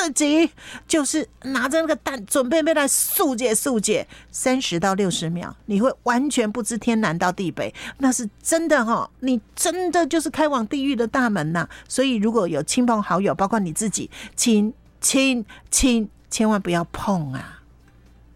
自己就是拿着那个蛋准备被来速解30到60秒，你会完全不知天南到地北，那是真的齁，你真的就是开往地狱的大门呐。所以如果有亲朋好友，包括你自己，请千万不要碰啊。